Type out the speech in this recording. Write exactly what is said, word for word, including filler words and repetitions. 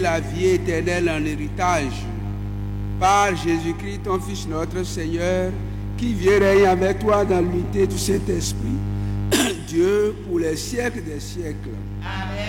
la vie éternelle en héritage par Jésus-Christ, ton Fils, notre Seigneur, qui vit et règne avec toi dans l'unité du Saint-Esprit, Dieu pour les siècles des siècles. Amen.